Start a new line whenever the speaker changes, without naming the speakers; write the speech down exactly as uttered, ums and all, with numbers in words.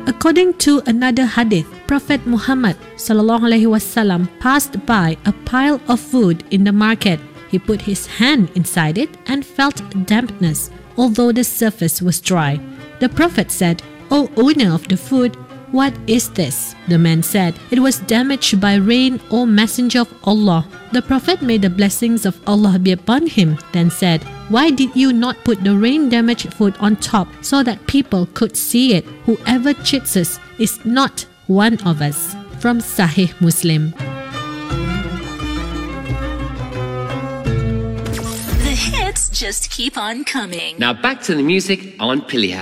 According to another hadith, Prophet Muhammad sallallahu alaihi wasallam passed by a pile of food in the market. He put his hand inside it and felt dampness, although the surface was dry. The Prophet said, "O owner of the food, what is this?" The man said, "It was damaged by rain, O Messenger of Allah." The Prophet made the blessings of Allah be upon him, then said, "Why did you not put the rain-damaged food on top so that people could see it? Whoever cheats us is not one of us." From Sahih Muslim.
The hits just keep on coming.
Now back to the music on Pilihan.